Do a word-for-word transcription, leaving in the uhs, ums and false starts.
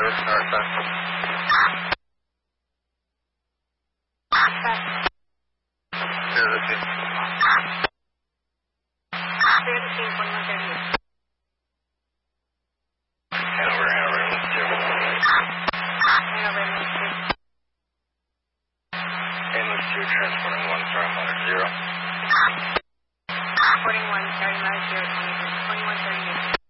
Iris, north side. Zero to two. Hanover, Hanover, English two. English two, transporting one, starting one zero. Reporting one, starting one zero, twenty-one thirty-eight.